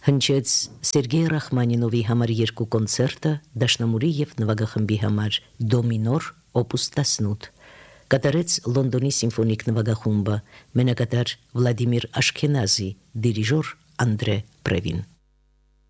Հնչեց Սերգեյ Ռախմանինովի համար 2 կոնցերտը դաշնամուրի եւ նվագախմբի համար դոմինոր օպուս 18 կատարեց Լոնդոնի սիմֆոնիկ նվագախումբը, մենակատար Վլադիմիր Աշքենազի, դիրիժոր Անդրե Պրևին։